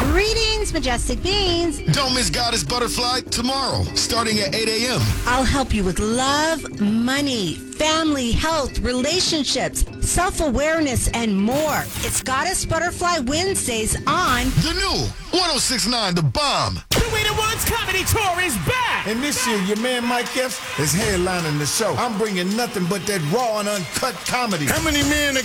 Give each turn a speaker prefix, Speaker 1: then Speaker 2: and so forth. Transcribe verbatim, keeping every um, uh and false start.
Speaker 1: Greetings, Majestic Beans.
Speaker 2: Don't miss Goddess Butterfly tomorrow, starting at eight a.m.
Speaker 1: I'll help you with love, money, family, health, relationships, self-awareness, and more. It's Goddess Butterfly Wednesdays on
Speaker 2: The new one oh six point nine The Bomb.
Speaker 3: The We the Ones comedy tour is back!
Speaker 4: And this year, your man Mike Epps is headlining the show. I'm bringing nothing but that raw and uncut comedy.
Speaker 5: How many men